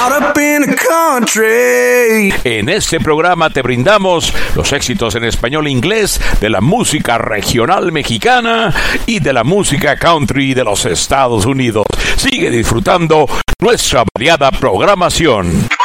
out up in the country. En este programa te brindamos los éxitos en español e inglés de la música regional mexicana y de la música country de los Estados Unidos. Sigue disfrutando nuestra variada programación.